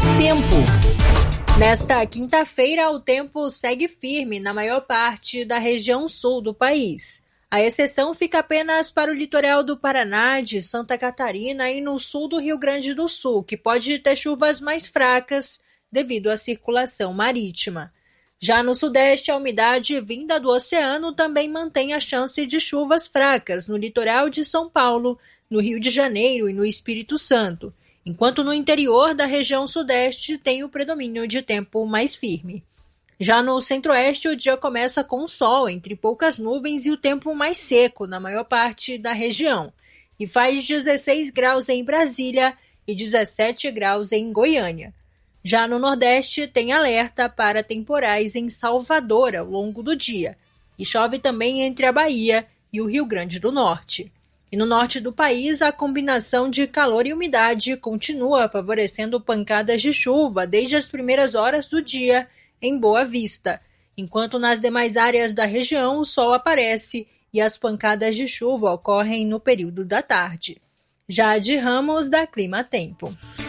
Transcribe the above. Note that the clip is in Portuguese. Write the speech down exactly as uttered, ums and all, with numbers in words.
Tempo. Nesta quinta-feira, o tempo segue firme na maior parte da região sul do país. A exceção fica apenas para o litoral do Paraná, de Santa Catarina e no sul do Rio Grande do Sul, que pode ter chuvas mais fracas devido à circulação marítima. Já no sudeste, a umidade vinda do oceano também mantém a chance de chuvas fracas no litoral de São Paulo, no Rio de Janeiro e no Espírito Santo, enquanto no interior da região sudeste tem o predomínio de tempo mais firme. Já no centro-oeste, o dia começa com sol entre poucas nuvens e o tempo mais seco na maior parte da região, e faz dezesseis graus em Brasília e dezessete graus em Goiânia. Já no nordeste, tem alerta para temporais em Salvador ao longo do dia, e chove também entre a Bahia e o Rio Grande do Norte. E no norte do país, a combinação de calor e umidade continua favorecendo pancadas de chuva desde as primeiras horas do dia em Boa Vista, enquanto nas demais áreas da região o sol aparece e as pancadas de chuva ocorrem no período da tarde. Já de Ramos, da Clima Tempo.